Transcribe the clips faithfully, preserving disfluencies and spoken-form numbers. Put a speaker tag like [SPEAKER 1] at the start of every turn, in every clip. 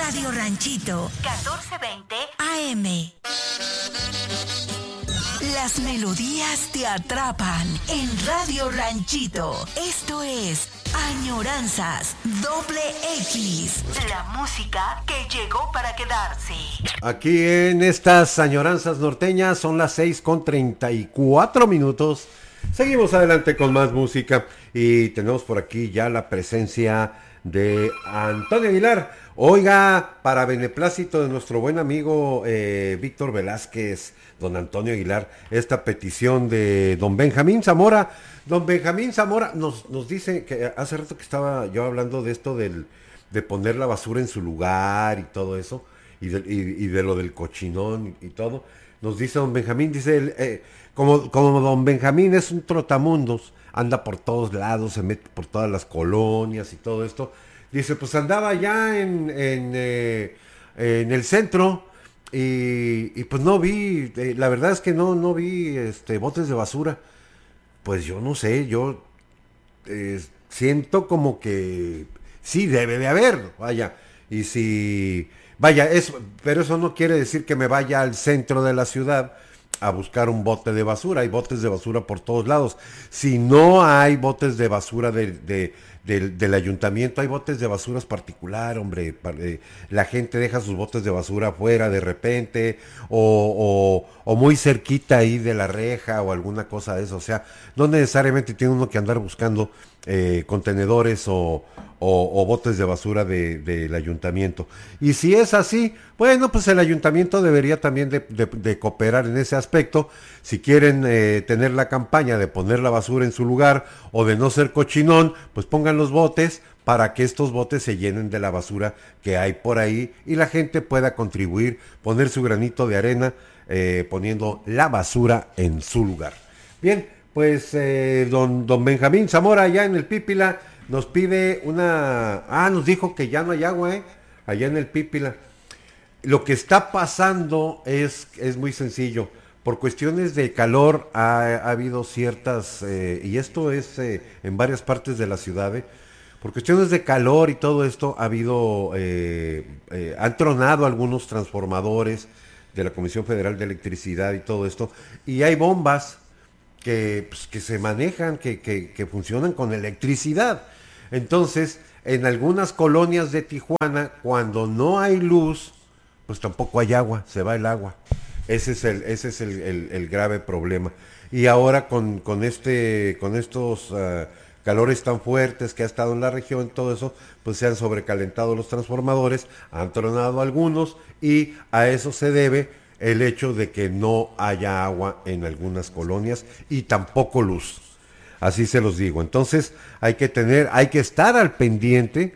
[SPEAKER 1] Radio Ranchito, catorce veinte A M. Las melodías te atrapan en Radio Ranchito. Esto es Añoranzas Doble X. La música que llegó para quedarse.
[SPEAKER 2] Aquí en estas Añoranzas Norteñas son las seis con treinta y cuatro minutos. Seguimos adelante con más música y tenemos por aquí ya la presencia de Antonio Aguilar. Oiga, para beneplácito de nuestro buen amigo eh, Víctor Velázquez, don Antonio Aguilar, esta petición de don Benjamín Zamora. Don Benjamín Zamora nos, nos dice que hace rato que estaba yo hablando de esto del, de poner la basura en su lugar y todo eso, y de, y, y de lo del cochinón y todo. Nos dice don Benjamín, dice, él, eh, como, como don Benjamín es un trotamundos, anda por todos lados, se mete por todas las colonias y todo esto. Dice, pues andaba ya en, en, eh, en el centro y, y pues no vi, eh, la verdad es que no, no vi este, botes de basura. Pues yo no sé, yo eh, siento como que sí debe de haber, vaya. Y si, vaya, eso, pero eso no quiere decir que me vaya al centro de la ciudad a buscar un bote de basura. Hay botes de basura por todos lados. Si no hay botes de basura de, de, del, del ayuntamiento, hay botes de basuras particular, hombre. Eh, la gente deja sus botes de basura afuera de repente, o, o, o muy cerquita ahí de la reja, o alguna cosa de eso. O sea, no necesariamente tiene uno que andar buscando eh, contenedores o, o, o botes de basura de, del ayuntamiento. Y si es así, bueno, pues el ayuntamiento debería también de, de, de cooperar en ese aspecto. Si quieren eh, tener la campaña de poner la basura en su lugar o de no ser cochinón, pues pongan los botes para que estos botes se llenen de la basura que hay por ahí y la gente pueda contribuir, poner su granito de arena eh, poniendo la basura en su lugar. Bien, pues eh, don, don Benjamín Zamora allá en el Pípila nos pide una... Ah, nos dijo que ya no hay agua, ¿eh? Allá en el Pípila. Lo que está pasando es, es muy sencillo. Por cuestiones de calor ha, ha habido ciertas, eh, y esto es eh, en varias partes de la ciudad, eh, por cuestiones de calor y todo esto ha habido, eh, eh, han tronado algunos transformadores de la Comisión Federal de Electricidad y todo esto, y hay bombas que, pues, que se manejan, que, que, que funcionan con electricidad. Entonces, en algunas colonias de Tijuana, cuando no hay luz, pues tampoco hay agua, se va el agua. Ese es el, ese es el, el, el grave problema. Y ahora con, con este, con estos uh, calores tan fuertes que ha estado en la región, todo eso, pues se han sobrecalentado los transformadores, han tronado algunos, y a eso se debe el hecho de que no haya agua en algunas colonias y tampoco luz. Así se los digo. Entonces hay que tener, hay que estar al pendiente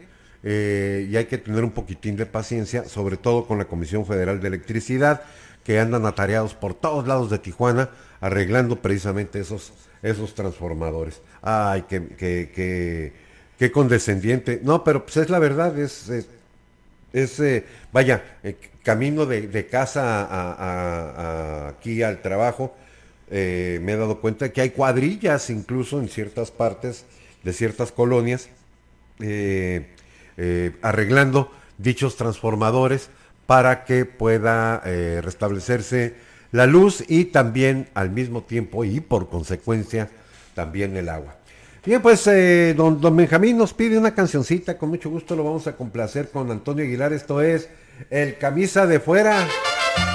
[SPEAKER 2] eh, y hay que tener un poquitín de paciencia, sobre todo con la Comisión Federal de Electricidad, que andan atareados por todos lados de Tijuana arreglando precisamente esos, esos transformadores. Ay, qué, qué, qué, qué condescendiente. No, pero pues es la verdad, es, es, es eh, vaya, eh, camino de, de casa a, a, a aquí al trabajo, eh, me he dado cuenta que hay cuadrillas incluso en ciertas partes de ciertas colonias eh, eh, arreglando dichos transformadores para que pueda eh, restablecerse la luz y también al mismo tiempo y por consecuencia también el agua. Bien, pues eh, don, don Benjamín nos pide una cancioncita, con mucho gusto lo vamos a complacer con Antonio Aguilar, esto es El Camisa de Fuera.